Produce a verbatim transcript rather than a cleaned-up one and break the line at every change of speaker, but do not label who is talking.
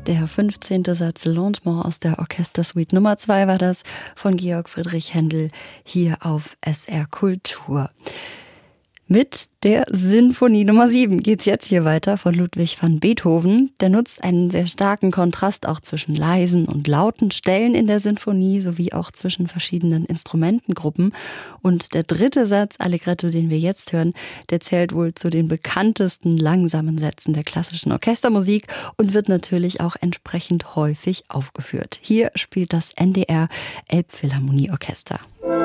Der fünfzehnte Satz Lentement aus der Orchestersuite Nummer zwei war das von Georg Friedrich Händel hier auf S R Kultur. Mit der Sinfonie Nummer sieben geht's jetzt hier weiter von Ludwig van Beethoven. Der nutzt einen sehr starken Kontrast auch zwischen leisen und lauten Stellen in der Sinfonie sowie auch zwischen verschiedenen Instrumentengruppen. Und der dritte Satz, Allegretto, den wir jetzt hören, der zählt wohl zu den bekanntesten langsamen Sätzen der klassischen Orchestermusik und wird natürlich auch entsprechend häufig aufgeführt. Hier spielt das N D R Elbphilharmonieorchester.